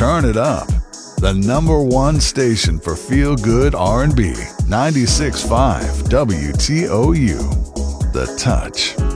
turn it up. The number one station for feel-good R&B, 96.5 WTOU. The Touch.